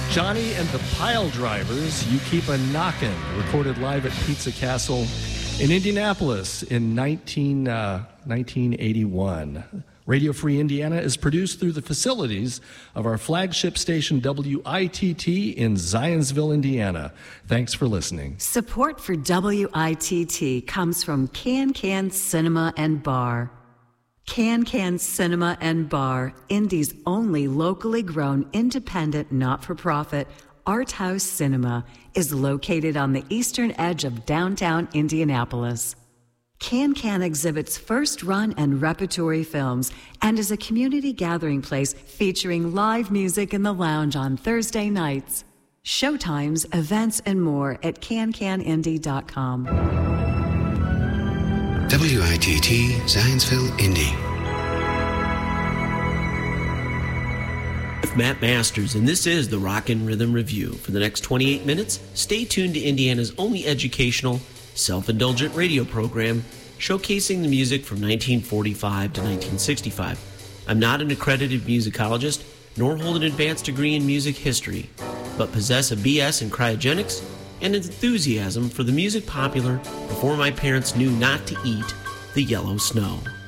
Johnny and the Pile Drivers, You Keep a Knockin', recorded live at Pizza Castle in Indianapolis in 1981. Radio Free Indiana is produced through the facilities of our flagship station WITT in Zionsville, Indiana. Thanks for listening. Support for WITT comes from Can Cinema and Bar. Can Cinema and Bar, Indy's only locally grown, independent, not-for-profit art house cinema, is located on the eastern edge of downtown Indianapolis. Can exhibits first-run and repertory films and is a community gathering place featuring live music in the lounge on Thursday nights. Showtimes, events, and more at cancanindy.com. WITT, Zionsville, Indy. With Matt Masters, and this is the Rockin' Rhythm Review. For the next 28 minutes, stay tuned to Indiana's only educational, self-indulgent radio program showcasing the music from 1945 to 1965. I'm not an accredited musicologist, nor hold an advanced degree in music history, but possess a BS in cryogenics and enthusiasm for the music popular before my parents knew not to eat the yellow snow.